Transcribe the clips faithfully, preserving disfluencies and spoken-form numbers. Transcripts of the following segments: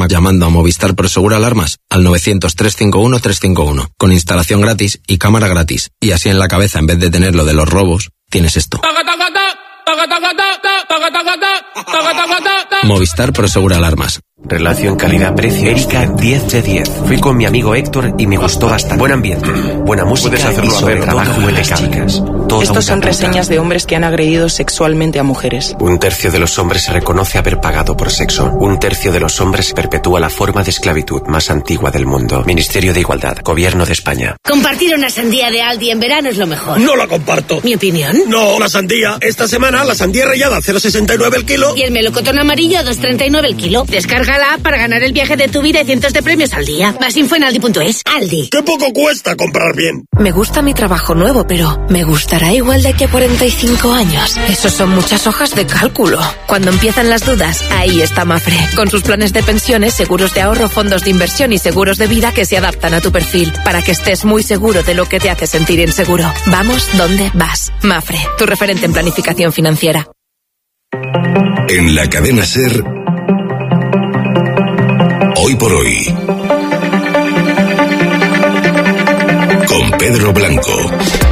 alarma llamando a Movistar Prosegur Alarmas al novecientos, trescientos cincuenta y uno, trescientos cincuenta y uno, con instalación gratis y cámara gratis. Y así en la cabeza, en vez de tener lo de los robos, tienes esto. Movistar Prosegur Alarmas. Relación calidad-precio. Erika, diez de diez. Fui con mi amigo Héctor y me gustó bastante. Buen ambiente, buena música y sobre trabajo de las chicas. Estos son reseñas de hombres que han agredido sexualmente a mujeres. Un tercio de los hombres se reconoce haber pagado por sexo. Un tercio de los hombres perpetúa la forma de esclavitud más antigua del mundo. Ministerio de Igualdad, Gobierno de España. Compartir una sandía de Aldi en verano es lo mejor. No la comparto. ¿Mi opinión? No, la sandía. Esta semana la sandía rallada a cero coma sesenta y nueve el kilo. Y el melocotón amarillo a dos coma treinta y nueve el kilo. Descarga la app para ganar el viaje de tu vida y cientos de premios al día. Más info en aldi punto es. Aldi. ¡Qué poco cuesta comprar bien! Me gusta mi trabajo nuevo, pero ¿me gustará igual de aquí a cuarenta y cinco años? Esos son muchas hojas de cálculo. Cuando empiezan las dudas, ahí está Mafre. Con sus planes de pensiones, seguros de ahorro, fondos de inversión y seguros de vida que se adaptan a tu perfil. Para que estés muy seguro de lo que te hace sentir inseguro. Vamos donde vas. Mafre, tu referente en planificación financiera. En la cadena SER, Hoy por Hoy, con Pedro Blanco.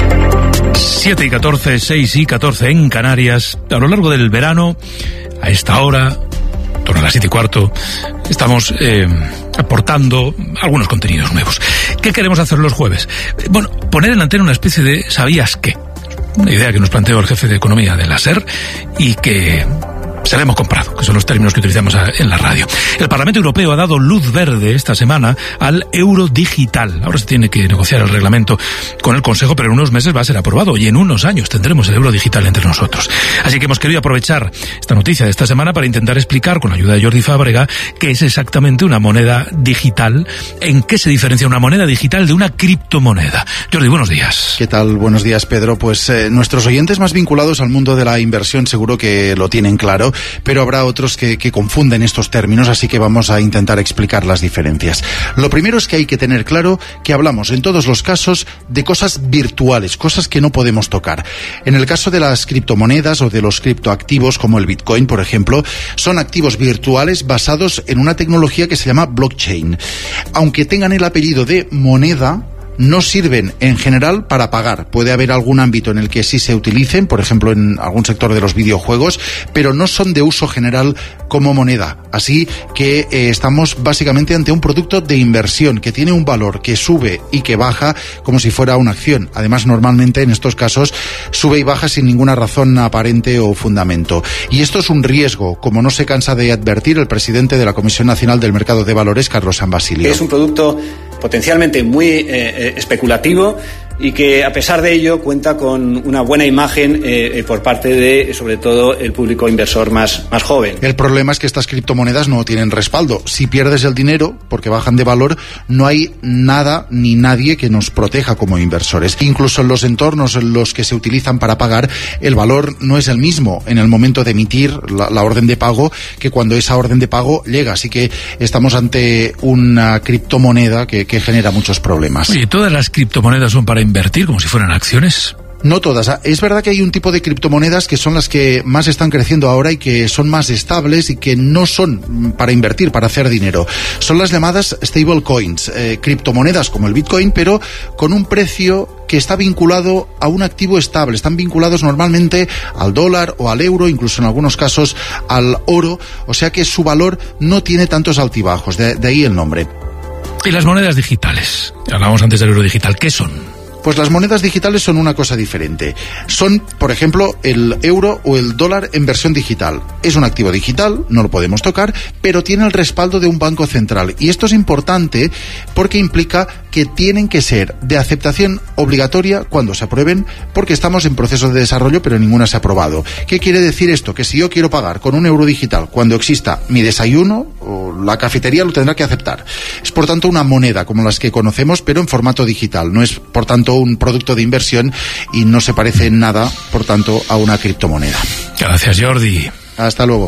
siete y catorce, seis y catorce en Canarias. A lo largo del verano, a esta hora, en torno a las siete y cuarto, estamos eh, aportando algunos contenidos nuevos. ¿Qué queremos hacer los jueves? Bueno, poner en antena una especie de ¿sabías qué? Una idea que nos planteó el jefe de economía de la SER y que se la hemos comprado, que son los términos que utilizamos en la radio. El Parlamento Europeo ha dado luz verde esta semana al euro digital. Ahora se tiene que negociar el reglamento con el Consejo, pero en unos meses va a ser aprobado y en unos años tendremos el euro digital entre nosotros. Así que hemos querido aprovechar esta noticia de esta semana para intentar explicar, con la ayuda de Jordi Fábrega, qué es exactamente una moneda digital, en qué se diferencia una moneda digital de una criptomoneda. Jordi, buenos días. ¿Qué tal? Buenos días, Pedro. Pues eh, nuestros oyentes más vinculados al mundo de la inversión seguro que lo tienen claro, pero habrá otros que, que confunden estos términos, así que vamos a intentar explicar las diferencias. Lo primero es que hay que tener claro que hablamos en todos los casos de cosas virtuales, cosas que no podemos tocar. En el caso de las criptomonedas o de los criptoactivos como el Bitcoin, por ejemplo, son activos virtuales basados en una tecnología que se llama blockchain. Aunque tengan el apellido de moneda, no sirven en general para pagar. Puede haber algún ámbito en el que sí se utilicen, por ejemplo en algún sector de los videojuegos, pero no son de uso general como moneda. Así que eh, estamos básicamente ante un producto de inversión que tiene un valor que sube y que baja como si fuera una acción. Además, normalmente en estos casos sube y baja sin ninguna razón aparente o fundamento. Y esto es un riesgo, como no se cansa de advertir el presidente de la Comisión Nacional del Mercado de Valores, Carlos San Basilio. Es un producto potencialmente muy eh, especulativo y que a pesar de ello cuenta con una buena imagen eh, por parte de, sobre todo, el público inversor más, más joven. El problema es que estas criptomonedas no tienen respaldo. Si pierdes el dinero porque bajan de valor, no hay nada ni nadie que nos proteja como inversores. Incluso en los entornos en los que se utilizan para pagar, el valor no es el mismo en el momento de emitir la, la orden de pago que cuando esa orden de pago llega. Así que estamos ante una criptomoneda que, que genera muchos problemas. Oye, ¿todas las criptomonedas son para invertir como si fueran acciones? No todas. Es verdad que hay un tipo de criptomonedas que son las que más están creciendo ahora y que son más estables y que no son para invertir, para hacer dinero. Son las llamadas stablecoins, eh, criptomonedas como el Bitcoin, pero con un precio que está vinculado a un activo estable. Están vinculados normalmente al dólar o al euro, incluso en algunos casos al oro, o sea que su valor no tiene tantos altibajos, de, de ahí el nombre. ¿Y las monedas digitales? Hablábamos antes del euro digital. ¿Qué son? Pues las monedas digitales son una cosa diferente. Son, por ejemplo, el euro o el dólar en versión digital. Es un activo digital, no lo podemos tocar, pero tiene el respaldo de un banco central. Y esto es importante porque implica que tienen que ser de aceptación obligatoria cuando se aprueben, porque estamos en proceso de desarrollo, pero ninguna se ha aprobado. ¿Qué quiere decir esto? Que si yo quiero pagar con un euro digital cuando exista mi desayuno o la cafetería, lo tendrá que aceptar. Es, por tanto, una moneda como las que conocemos, pero en formato digital. No es, por tanto, un producto de inversión y no se parece en nada, por tanto, a una criptomoneda. Gracias, Jordi. Hasta luego.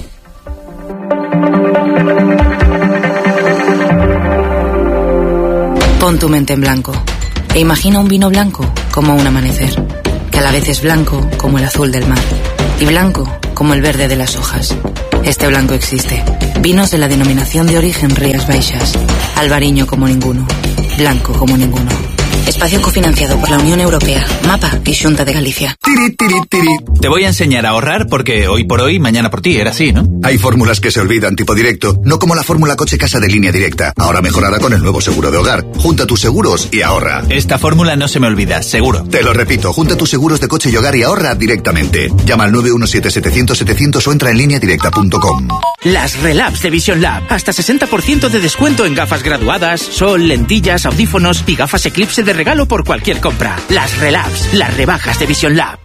Pon tu mente en blanco e imagina un vino blanco como un amanecer, que a la vez es blanco como el azul del mar y blanco como el verde de las hojas. Este blanco existe. Vinos de la denominación de origen Rías Baixas. Albariño como ninguno. Blanco como ninguno. Espacio cofinanciado por la Unión Europea, Mapa y Xunta de Galicia. Tiri, tiri, tiri. Te voy a enseñar a ahorrar porque hoy por hoy, mañana por ti, era así, ¿no? Hay fórmulas que se olvidan, tipo directo, no como la fórmula coche-casa de Línea Directa, ahora mejorada con el nuevo seguro de hogar. Junta tus seguros y ahorra. Esta fórmula no se me olvida, seguro. Te lo repito, junta tus seguros de coche y hogar y ahorra directamente. Llama al nueve uno siete setecientos setecientos o entra en línea directa punto com. Las Relabs de Vision Lab. Hasta sesenta por ciento de descuento en gafas graduadas, sol, lentillas, audífonos y gafas Eclipse de regalo por cualquier compra. Las Relabs, las rebajas de Vision Lab.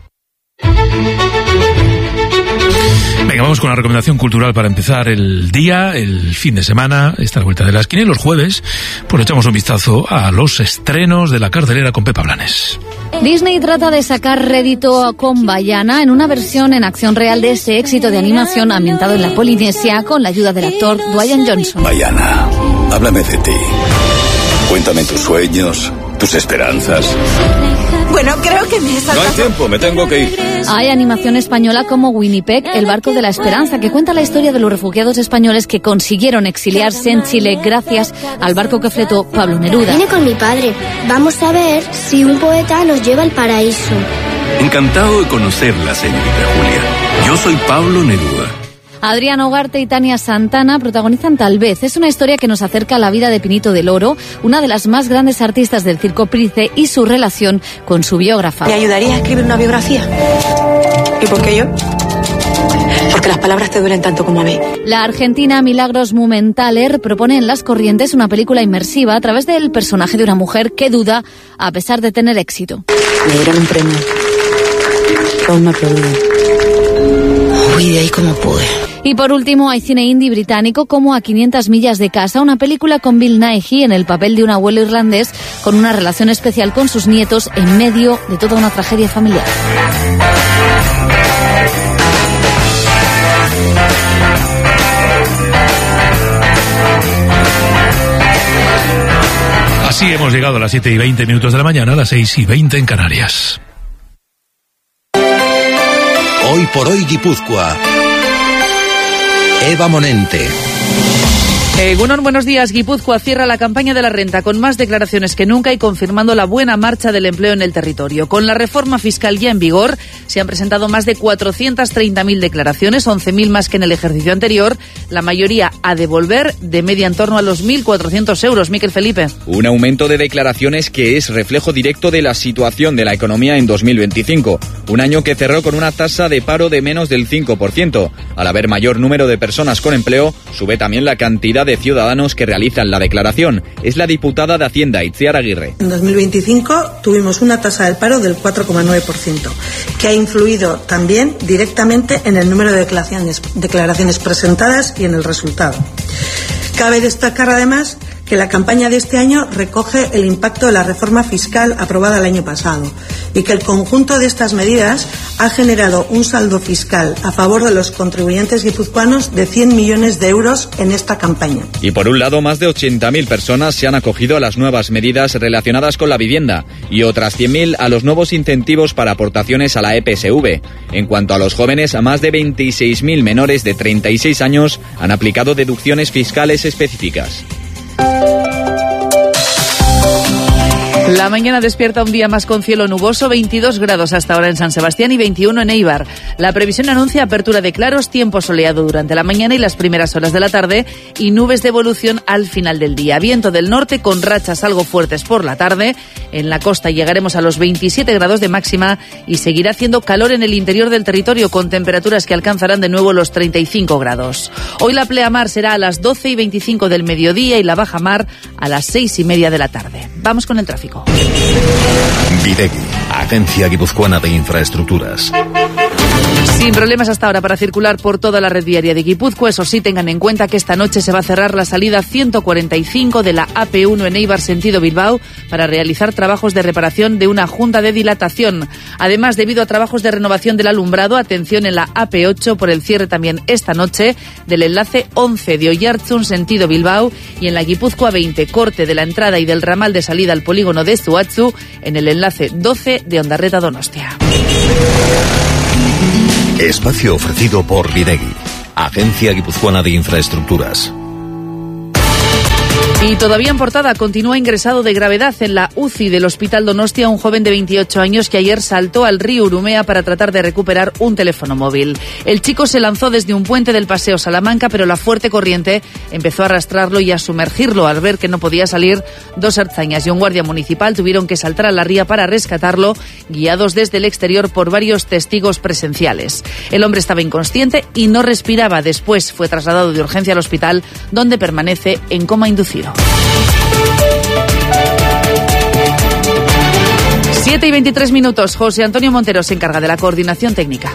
Venga, vamos con la recomendación cultural para empezar el día, el fin de semana, esta vuelta de la esquina, y los jueves pues echamos un vistazo a los estrenos de la cartelera con Pepa Blanes. Disney trata de sacar rédito con Vaiana en una versión en acción real de ese éxito de animación ambientado en la Polinesia con la ayuda del actor Dwayne Johnson. Vaiana, háblame de ti. Cuéntame tus sueños, tus esperanzas. Bueno, creo que me he saltado. No hay tiempo, me tengo que ir. Hay animación española como Winnipeg, el barco de la esperanza, que cuenta la historia de los refugiados españoles que consiguieron exiliarse en Chile gracias al barco que fletó Pablo Neruda. Vine con mi padre. Vamos a ver si un poeta nos lleva al paraíso. Encantado de conocerla, señorita Julia. Yo soy Pablo Neruda. Adrián Ugarte y Tania Santana protagonizan Tal vez. Es una historia que nos acerca a la vida de Pinito del Oro, una de las más grandes artistas del circo Price, y su relación con su biógrafa. ¿Me ayudaría a escribir una biografía? ¿Y por qué yo? Porque las palabras te duelen tanto como a mí. La argentina Milagros Mumenthaler propone en Las Corrientes una película inmersiva a través del personaje de una mujer que duda a pesar de tener éxito. Me dieron un premio. Todos me aplaudieron. Huí de ahí como pude. Y por último hay cine indie británico como A quinientas millas de casa, una película con Bill Nighy en el papel de un abuelo irlandés con una relación especial con sus nietos en medio de toda una tragedia familiar. Así hemos llegado a las siete y veinte minutos de la mañana, a las seis y veinte en Canarias. Hoy por hoy Guipúzcoa. Eva Monente. Eh, Gunón, buenos días. Guipúzcoa cierra la campaña de la renta con más declaraciones que nunca y confirmando la buena marcha del empleo en el territorio. Con la reforma fiscal ya en vigor, se han presentado más de cuatrocientas treinta mil declaraciones, once mil más que en el ejercicio anterior, la mayoría a devolver, de media en torno a los mil cuatrocientos euros. Miquel Felipe. Un aumento de declaraciones que es reflejo directo de la situación de la economía en dos mil veinticinco, un año que cerró con una tasa de paro de menos del cinco por ciento. Al haber mayor número de personas con empleo, sube también la cantidad de ciudadanos que realizan la declaración. Es la diputada de Hacienda, Itziar Aguirre. En dos mil veinticinco tuvimos una tasa del paro del cuatro coma nueve por ciento, que ha influido también directamente en el número de declaraciones, declaraciones presentadas y en el resultado. Cabe destacar además que la campaña de este año recoge el impacto de la reforma fiscal aprobada el año pasado y que el conjunto de estas medidas ha generado un saldo fiscal a favor de los contribuyentes guipuzcoanos de cien millones de euros en esta campaña. Y por un lado, más de ochenta mil personas se han acogido a las nuevas medidas relacionadas con la vivienda y otras cien mil a los nuevos incentivos para aportaciones a la E P S V. En cuanto a los jóvenes, a más de veintiséis mil menores de treinta y seis años han aplicado deducciones fiscales específicas. La mañana despierta un día más con cielo nuboso, veintidós grados hasta ahora en San Sebastián y veintiuno en Eibar. La previsión anuncia apertura de claros, tiempo soleado durante la mañana y las primeras horas de la tarde y nubes de evolución al final del día. Viento del norte con rachas algo fuertes por la tarde. En la costa llegaremos a los veintisiete grados de máxima y seguirá haciendo calor en el interior del territorio con temperaturas que alcanzarán de nuevo los treinta y cinco grados. Hoy la pleamar será a las doce y veinticinco del mediodía y la bajamar a las seis y media de la tarde. Vamos con el tráfico. Videgui, Agencia Guipuzcoana de Infraestructuras. Sin problemas hasta ahora para circular por toda la red viaria de Guipúzcoa. Eso sí, tengan en cuenta que esta noche se va a cerrar la salida ciento cuarenta y cinco de la A P uno en Eibar sentido Bilbao para realizar trabajos de reparación de una junta de dilatación. Además, debido a trabajos de renovación del alumbrado, atención en la A P ocho por el cierre también esta noche del enlace once de Oiartzun sentido Bilbao y en la Guipúzcoa veinte, corte de la entrada y del ramal de salida al polígono de Zuatzu en el enlace doce de Ondarreta Donostia. Espacio ofrecido por Videgui, Agencia Guipuzcoana de Infraestructuras. Y todavía en portada, continúa ingresado de gravedad en la U C I del Hospital Donostia un joven de veintiocho años que ayer saltó al río Urumea para tratar de recuperar un teléfono móvil. El chico se lanzó desde un puente del Paseo Salamanca, pero la fuerte corriente empezó a arrastrarlo y a sumergirlo. Al ver que no podía salir, dos ertzainas y un guardia municipal tuvieron que saltar a la ría para rescatarlo, guiados desde el exterior por varios testigos presenciales. El hombre estaba inconsciente y no respiraba. Después fue trasladado de urgencia al hospital, donde permanece en coma inducido. siete y veintitrés minutos. José Antonio Montero se encarga de la coordinación técnica.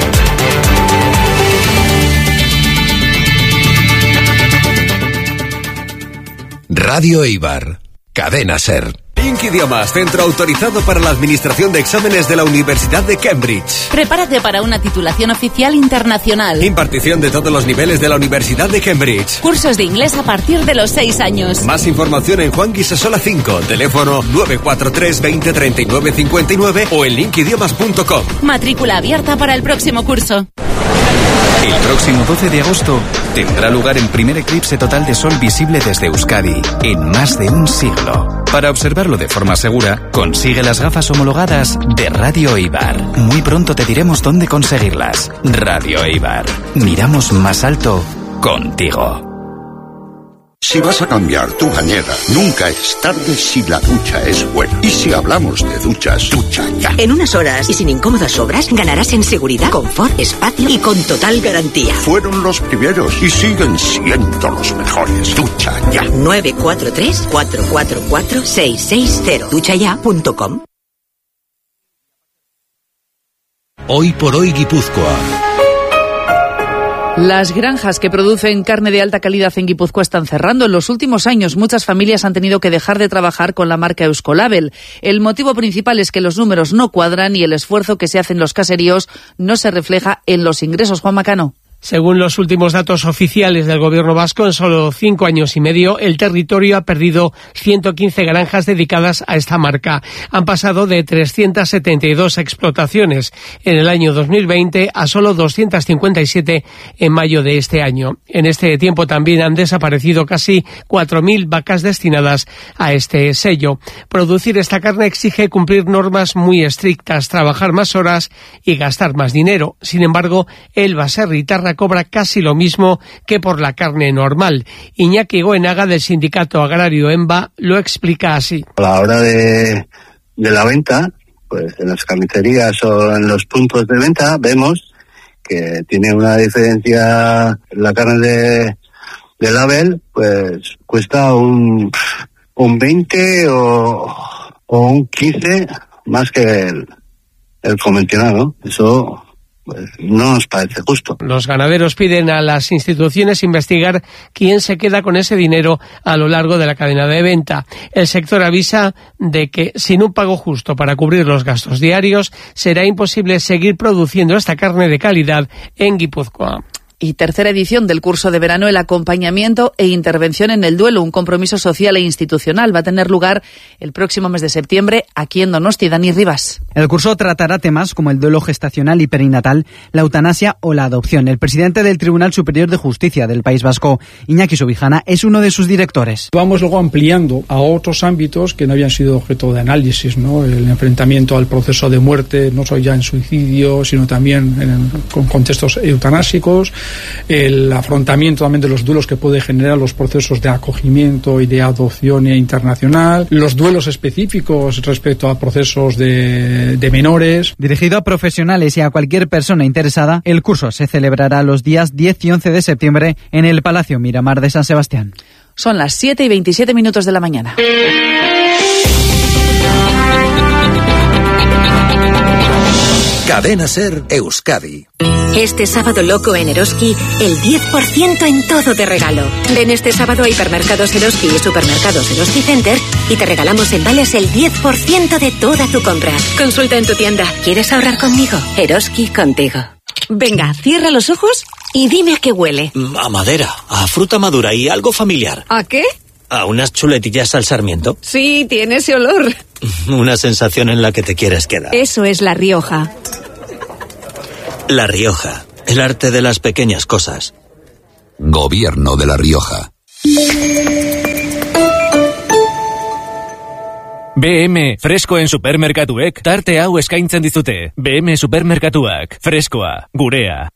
Radio Eibar. Cadena SER. Link Idiomas, centro autorizado para la administración de exámenes de la Universidad de Cambridge. Prepárate para una titulación oficial internacional. Impartición de todos los niveles de la Universidad de Cambridge. Cursos de inglés a partir de los seis años. Más información en Juan Guisasola cinco, teléfono nueve cuatro tres veinte treinta y nueve cincuenta y nueve o en link idiomas punto com. Matrícula abierta para el próximo curso. El próximo doce de agosto tendrá lugar el primer eclipse total de sol visible desde Euskadi en más de un siglo. Para observarlo de forma segura, consigue las gafas homologadas de Radio Eibar. Muy pronto te diremos dónde conseguirlas. Radio Eibar. Miramos más alto contigo. Si vas a cambiar tu bañera, nunca es tarde si la ducha es buena. Y si hablamos de duchas, ducha ya. En unas horas y sin incómodas obras, ganarás en seguridad, confort, espacio y con total garantía. Fueron los primeros y siguen siendo los mejores. Ducha ya. nueve cuatro tres cuatro cuatro cuatro seis seis cero. ducha ya punto com. Hoy por hoy Guipúzcoa. Las granjas que producen carne de alta calidad en Guipúzcoa están cerrando. En los últimos años, muchas familias han tenido que dejar de trabajar con la marca Euskolabel. El motivo principal es que los números no cuadran y el esfuerzo que se hace en los caseríos no se refleja en los ingresos. Juan Macano. Según los últimos datos oficiales del Gobierno vasco, en solo cinco años y medio, el territorio ha perdido ciento quince granjas dedicadas a esta marca. Han pasado de trescientas setenta y dos explotaciones en el año dos mil veinte a solo doscientas cincuenta y siete en mayo de este año. En este tiempo también han desaparecido casi cuatro mil vacas destinadas a este sello. Producir esta carne exige cumplir normas muy estrictas, trabajar más horas y gastar más dinero. Sin embargo, el baserritarra cobra casi lo mismo que por la carne normal. Iñaki Goenaga, del sindicato agrario EMBA, lo explica así. A la hora de, de la venta, pues en las carnicerías o en los puntos de venta vemos que tiene una diferencia. La carne de, de label pues cuesta un, un veinte o, o un quince más que el, el convencional, ¿no? Eso pues no nos parece justo. Los ganaderos piden a las instituciones investigar quién se queda con ese dinero a lo largo de la cadena de venta. El sector avisa de que sin un pago justo para cubrir los gastos diarios será imposible seguir produciendo esta carne de calidad en Guipúzcoa. Y tercera edición del curso de verano, el acompañamiento e intervención en el duelo, un compromiso social e institucional. Va a tener lugar el próximo mes de septiembre aquí en Donosti. Dani Rivas. El curso tratará temas como el duelo gestacional y perinatal, la eutanasia o la adopción. El presidente del Tribunal Superior de Justicia del País Vasco, Iñaki Subijana, es uno de sus directores. Vamos luego ampliando a otros ámbitos que no habían sido objeto de análisis, ¿no? El enfrentamiento al proceso de muerte, no solo ya en suicidio, sino también en, con contextos eutanásicos, el afrontamiento también de los duelos que puede generar los procesos de acogimiento y de adopción internacional, los duelos específicos respecto a procesos de, de menores. Dirigido a profesionales y a cualquier persona interesada, el curso se celebrará los días diez y once de septiembre en el Palacio Miramar de San Sebastián. Son las siete y veintisiete minutos de la mañana. Cadena SER Euskadi. Este sábado loco en Eroski, el diez por ciento en todo de regalo. Ven este sábado a Hipermercados Eroski y Supermercados Eroski Center y te regalamos en vales el diez por ciento de toda tu compra. Consulta en tu tienda. ¿Quieres ahorrar conmigo? Eroski contigo. Venga, cierra los ojos y dime a qué huele. A madera, a fruta madura y algo familiar. ¿A qué? A unas chuletillas al sarmiento. Sí, tiene ese olor. Una sensación en la que te quieres quedar. Eso es La Rioja. La Rioja. El arte de las pequeñas cosas. Gobierno de La Rioja. B M, freskoen supermerkatuek, tarte hau eskaintzen dizute. B M supermerkatuak, freskoa, gurea.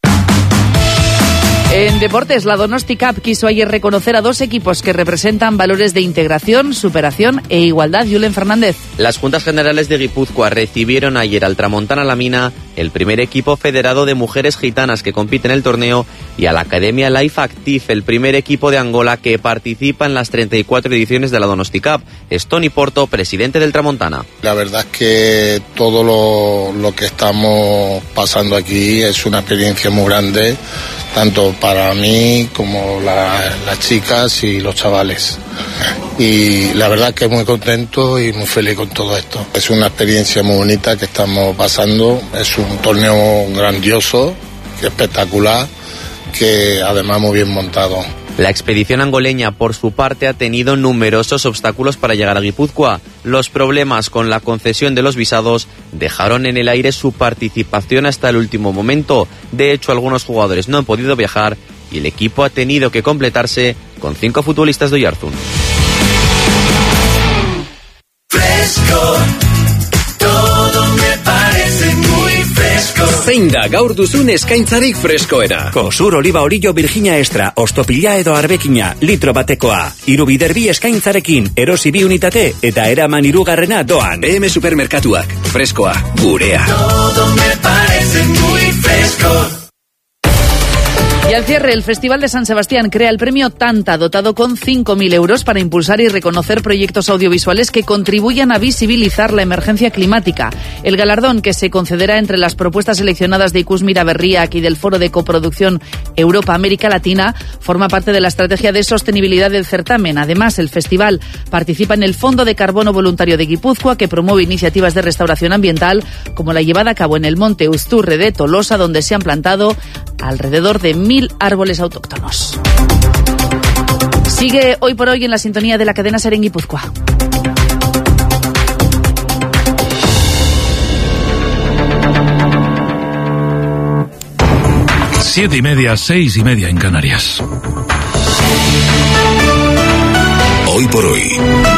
En deportes, la Donosti Cup quiso ayer reconocer a dos equipos que representan valores de integración, superación e igualdad. Julen Fernández. Las Juntas Generales de Guipúzcoa recibieron ayer al Tramontana La Mina, el primer equipo federado de mujeres gitanas que compite en el torneo, y a la Academia Life Active, el primer equipo de Angola que participa en las treinta y cuatro ediciones de la Donosti Cup. Es Toni Porto, presidente del Tramontana. La verdad es que todo lo, lo que estamos pasando aquí es una experiencia muy grande, tanto para mí como la, las chicas y los chavales. Y la verdad que muy contento y muy feliz con todo esto. Es una experiencia muy bonita que estamos pasando, es un torneo grandioso, espectacular, que además muy bien montado. La expedición angoleña, por su parte, ha tenido numerosos obstáculos para llegar a Guipúzcoa. Los problemas con la concesión de los visados dejaron en el aire su participación hasta el último momento. De hecho, algunos jugadores no han podido viajar y el equipo ha tenido que completarse con cinco futbolistas de Oyarzún. Fresco, todo me parece muy fresco. Zein da gaur duzun eskaintzarik freskoena. Kosur oliba orillo Virginia Extra, ostopila edo arbekina, litro batekoa. Hiru bider bi eskaintzarekin, erosi bi unitate eta eraman hirugarrena doan. B M Supermerkatuak, freskoa, gurea. Todo me parece muy fresco. Y al cierre, el Festival de San Sebastián crea el premio Tanta, dotado con cinco mil euros para impulsar y reconocer proyectos audiovisuales que contribuyan a visibilizar la emergencia climática. El galardón, que se concederá entre las propuestas seleccionadas de Ikusmira Berriak y del Foro de Coproducción Europa-América Latina, forma parte de la estrategia de sostenibilidad del certamen. Además, el festival participa en el Fondo de Carbono Voluntario de Guipúzcoa, que promueve iniciativas de restauración ambiental, como la llevada a cabo en el Monte Usturre de Tolosa, donde se han plantado alrededor de mil árboles autóctonos. Sigue Hoy por Hoy en la sintonía de la cadena SER en Guipúzcoa. Siete y media, seis y media en Canarias. Hoy por Hoy,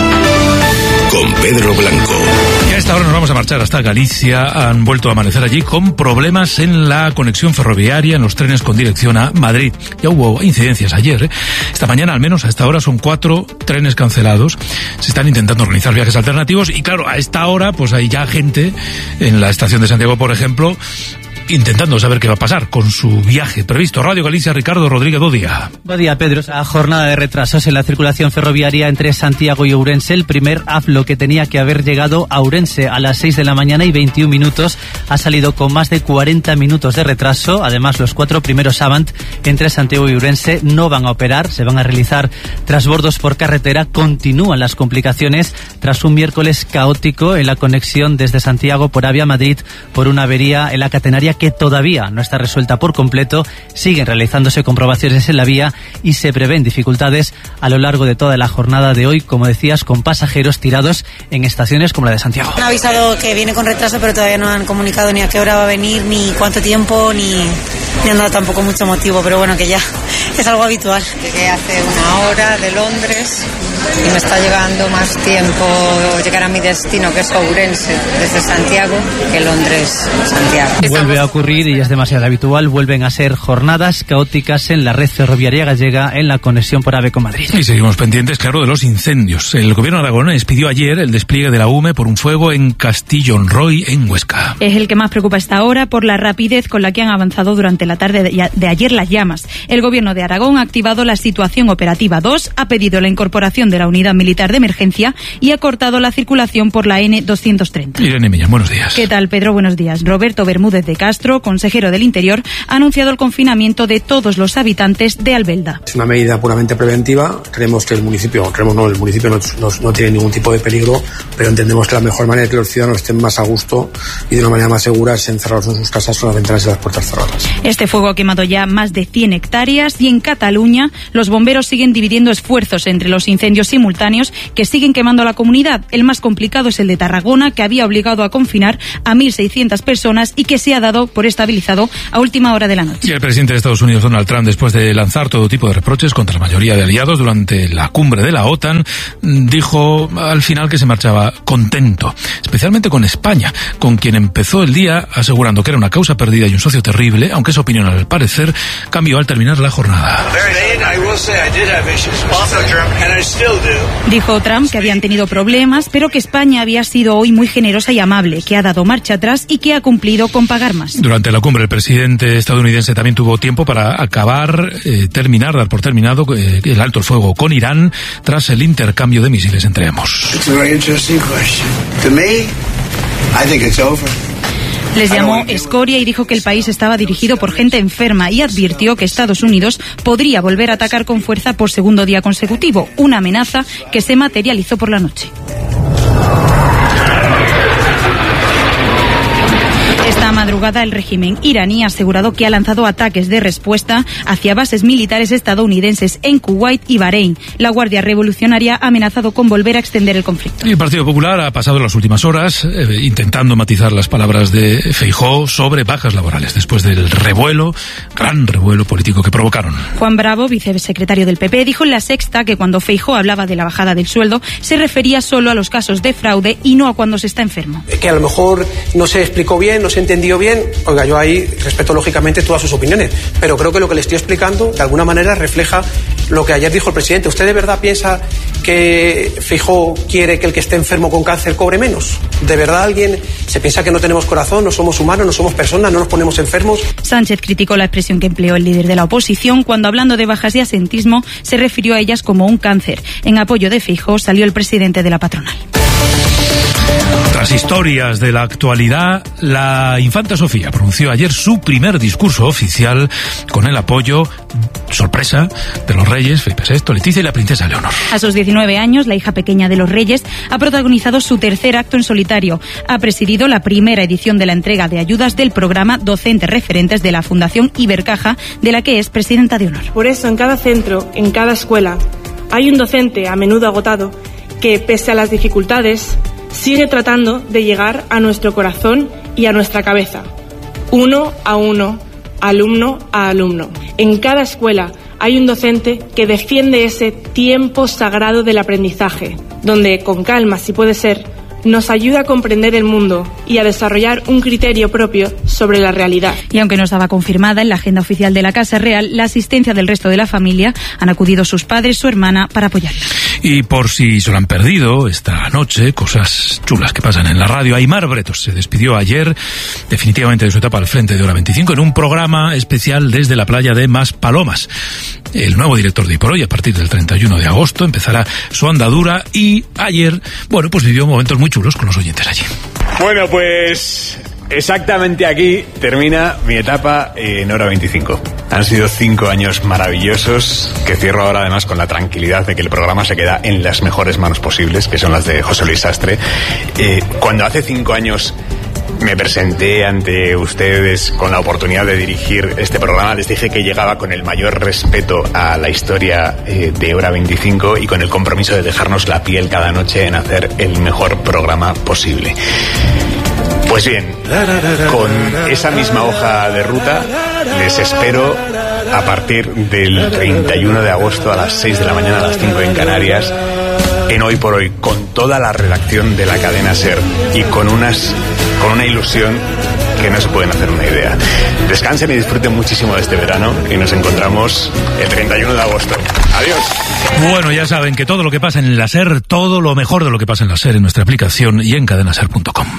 con Pedro Blanco. Y a esta hora nos vamos a marchar hasta Galicia. Han vuelto a amanecer allí con problemas en la conexión ferroviaria, en los trenes con dirección a Madrid. Ya hubo incidencias ayer, ¿eh? Esta mañana, al menos a esta hora, son cuatro trenes cancelados. Se están intentando organizar viajes alternativos y, claro, a esta hora pues hay ya gente en la estación de Santiago, por ejemplo, intentando saber qué va a pasar con su viaje previsto. Radio Galicia, Ricardo Rodríguez, buen día. Buen día, Pedro. A jornada de retrasos en la circulación ferroviaria entre Santiago y Ourense. El primer AFLO, que tenía que haber llegado a Ourense a las seis de la mañana y veintiún minutos, ha salido con más de cuarenta minutos de retraso. Además, los cuatro primeros Avant entre Santiago y Ourense no van a operar. Se van a realizar trasbordos por carretera. Continúan las complicaciones tras un miércoles caótico en la conexión desde Santiago por Avia Madrid por una avería en la catenaria que todavía no está resuelta por completo. Siguen realizándose comprobaciones en la vía y se prevén dificultades a lo largo de toda la jornada de hoy, como decías, con pasajeros tirados en estaciones como la de Santiago. Han avisado que viene con retraso, pero todavía no han comunicado ni a qué hora va a venir, ni cuánto tiempo, ni, ni han dado tampoco mucho motivo, pero bueno, que ya es algo habitual. Llegué hace una hora de Londres y me está llevando más tiempo llegar a mi destino, que es Ourense, desde Santiago, que Londres-Santiago. Vuelve a ocurrir, y es demasiado habitual, vuelven a ser jornadas caóticas en la red ferroviaria gallega en la conexión por AVE con Madrid. Y seguimos pendientes, claro, de los incendios. El gobierno aragonés pidió ayer el despliegue de la U M E por un fuego en Castillon-Roy, en Huesca. Es el que más preocupa hasta ahora por la rapidez con la que han avanzado durante la tarde de ayer las llamas. El gobierno de Aragón ha activado la situación operativa dos, ha pedido la incorporación de la unidad militar de emergencia y ha cortado la circulación por la N doscientos treinta. Irene Millán, buenos días. ¿Qué tal, Pedro? Buenos días. Roberto Bermúdez de Castro, consejero del Interior, ha anunciado el confinamiento de todos los habitantes de Albelda. Es una medida puramente preventiva. Creemos que el municipio, creemos no, el municipio no, no, no tiene ningún tipo de peligro, pero entendemos que la mejor manera de que los ciudadanos estén más a gusto y de una manera más segura es encerrarlos en sus casas con las ventanas y las puertas cerradas. Este fuego ha quemado ya más de cien hectáreas y en Cataluña los bomberos siguen dividiendo esfuerzos entre los incendios simultáneos que siguen quemando a la comunidad. El más complicado es el de Tarragona, que había obligado a confinar a mil seiscientas personas y que se ha dado por estabilizado a última hora de la noche. Y el presidente de Estados Unidos, Donald Trump, después de lanzar todo tipo de reproches contra la mayoría de aliados durante la cumbre de la OTAN, dijo al final que se marchaba contento, especialmente con España, con quien empezó el día asegurando que era una causa perdida y un socio terrible, aunque esa opinión al parecer cambió al terminar la jornada. Dijo Trump que habían tenido problemas, pero que España había sido hoy muy generosa y amable, que ha dado marcha atrás y que ha cumplido con pagar más. Durante la cumbre, el presidente estadounidense también tuvo tiempo para acabar, eh, terminar, dar por terminado eh, el alto el fuego con Irán tras el intercambio de misiles entre ambos. Les llamó escoria y dijo que el país estaba dirigido por gente enferma y advirtió que Estados Unidos podría volver a atacar con fuerza por segundo día consecutivo, una amenaza que se materializó por la noche. Esta madrugada el régimen iraní ha asegurado que ha lanzado ataques de respuesta hacia bases militares estadounidenses en Kuwait y Bahrein. La Guardia Revolucionaria ha amenazado con volver a extender el conflicto. Y el Partido Popular ha pasado las últimas horas eh, intentando matizar las palabras de Feijóo sobre bajas laborales después del revuelo, gran revuelo político que provocaron. Juan Bravo, vicesecretario del P P, dijo en La Sexta que cuando Feijóo hablaba de la bajada del sueldo se refería solo a los casos de fraude y no a cuando se está enfermo. Que a lo mejor no se explicó bien, no se entendió bien. Oiga, yo ahí respeto lógicamente todas sus opiniones, pero creo que lo que le estoy explicando de alguna manera refleja lo que ayer dijo el presidente. ¿Usted de verdad piensa que Feijóo quiere que el que esté enfermo con cáncer cobre menos? ¿De verdad alguien se piensa que no tenemos corazón, no somos humanos, no somos personas, no nos ponemos enfermos? Sánchez criticó la expresión que empleó el líder de la oposición cuando, hablando de bajas de asentismo, se refirió a ellas como un cáncer. En apoyo de Feijóo salió el presidente de la patronal. Tras historias de la actualidad, la infanta Sofía pronunció ayer su primer discurso oficial con el apoyo, sorpresa, de los reyes Felipe sexto, Leticia y la princesa Leonor. A sus diecinueve años, la hija pequeña de los reyes ha protagonizado su tercer acto en solitario. Ha presidido la primera edición de la entrega de ayudas del programa Docentes Referentes de la Fundación Ibercaja, de la que es presidenta de honor. Por eso, en cada centro, en cada escuela, hay un docente, a menudo agotado, que, pese a las dificultades, sigue tratando de llegar a nuestro corazón y a nuestra cabeza, uno a uno, alumno a alumno. En cada escuela hay un docente que defiende ese tiempo sagrado del aprendizaje, donde, con calma si puede ser, nos ayuda a comprender el mundo y a desarrollar un criterio propio sobre la realidad. Y aunque no estaba confirmada en la agenda oficial de la Casa Real, la asistencia del resto de la familia han acudido sus padres, su hermana, para apoyarla. Y por si se lo han perdido, esta noche, cosas chulas que pasan en la radio, Aimar Bretos se despidió ayer definitivamente de su etapa al frente de Hora veinticinco en un programa especial desde la playa de Maspalomas. El nuevo director de Hiporhoy, a partir del treinta y uno de agosto, empezará su andadura y ayer, bueno, pues vivió momentos muy chulos con los oyentes allí. Bueno, pues exactamente aquí termina mi etapa en Hora veinticinco. Han sido cinco años maravillosos que cierro ahora además con la tranquilidad de que el programa se queda en las mejores manos posibles, que son las de José Luis Sastre. Eh, cuando hace cinco años me presenté ante ustedes con la oportunidad de dirigir este programa, les dije que llegaba con el mayor respeto a la historia eh, de Hora veinticinco y con el compromiso de dejarnos la piel cada noche en hacer el mejor programa posible. Pues bien, con esa misma hoja de ruta les espero a partir del treinta y uno de agosto a las seis de la mañana, a las cinco en Canarias, en Hoy por Hoy, con toda la redacción de la cadena SER y con unas con una ilusión que no se pueden hacer una idea. Descansen y disfruten muchísimo de este verano y nos encontramos el treinta y uno de agosto. Adiós. Bueno, ya saben que todo lo que pasa en la SER, todo lo mejor de lo que pasa en la SER en nuestra aplicación y en cadena ser punto com.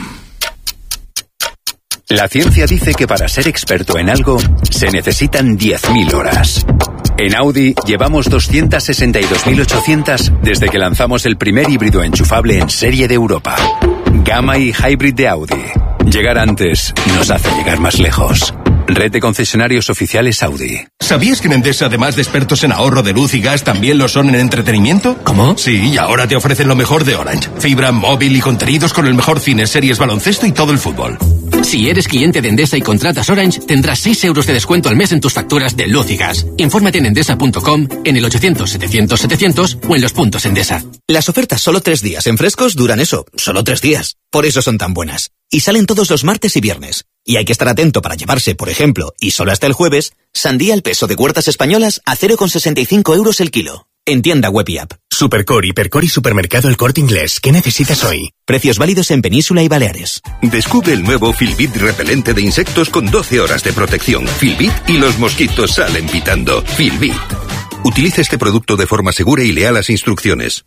La ciencia dice que para ser experto en algo se necesitan diez mil horas. En Audi llevamos doscientas sesenta y dos mil ochocientas desde que lanzamos el primer híbrido enchufable en serie de Europa. Gamma y Hybrid de Audi. Llegar antes nos hace llegar más lejos. Red de concesionarios oficiales Audi. ¿Sabías que en Endesa, además de expertos en ahorro de luz y gas, también lo son en entretenimiento? ¿Cómo? Sí, y ahora te ofrecen lo mejor de Orange. Fibra, móvil y contenidos con el mejor cine, series, baloncesto y todo el fútbol. Si eres cliente de Endesa y contratas Orange, tendrás seis euros de descuento al mes en tus facturas de luz y gas. Infórmate en endesa punto com, en el ochocientos setecientos setecientos o en los puntos Endesa. Las ofertas solo tres días en Frescos duran eso, solo tres días. Por eso son tan buenas. Y salen todos los martes y viernes. Y hay que estar atento para llevarse, por ejemplo, y solo hasta el jueves, sandía al peso de Huertas Españolas a cero coma sesenta y cinco euros el kilo. En tienda web y app. Supercore, Hipercore y Supermercado El Corte Inglés. ¿Qué necesitas hoy? Precios válidos en Península y Baleares. Descubre el nuevo Filbit repelente de insectos con doce horas de protección. Filbit y los mosquitos salen pitando. Filbit. Utiliza este producto de forma segura y lea las instrucciones.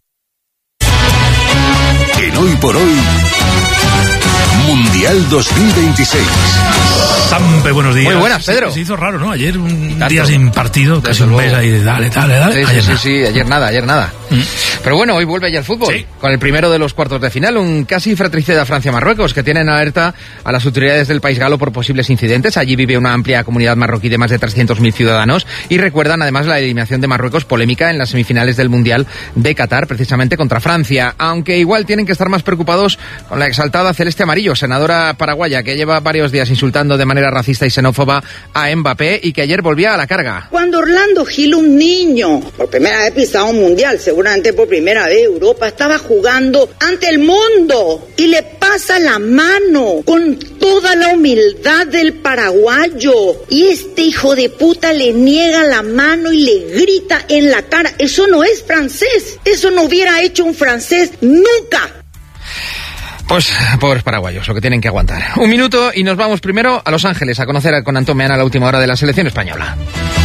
En Hoy por Hoy, Mundial dos mil veintiséis. Sampe, buenos días. Muy buenas, Pedro. Se, se hizo raro, ¿no? Ayer un día sin partido, casi un mes ahí, dale, dale, dale. Sí, ayer sí, nada. sí, sí, ayer nada, ayer nada. Mm. Pero bueno, hoy vuelve ya el fútbol, sí. Con el primero de los cuartos de final, un casi fratricida Francia-Marruecos, que tienen alerta a las autoridades del país galo por posibles incidentes. Allí vive una amplia comunidad marroquí de más de trescientos mil ciudadanos y recuerdan además la eliminación de Marruecos polémica en las semifinales del Mundial de Qatar, precisamente contra Francia. Aunque igual tienen que estar más preocupados con la exaltada Celeste Amarillo, senadora paraguaya, que lleva varios días insultando de manera racista y xenófoba a Mbappé y que ayer volvía a la carga. Cuando Orlando Gil, un niño, por primera vez pisaba un mundial, seguramente por primera vez Europa, estaba jugando ante el mundo y le pasa la mano con toda la humildad del paraguayo y este hijo de puta le niega la mano y le grita en la cara. Eso no es francés, eso no hubiera hecho un francés nunca. Pues pobres paraguayos, lo que tienen que aguantar. Un minuto y nos vamos primero a Los Ángeles a conocer con Antón Meana la última hora de la selección española.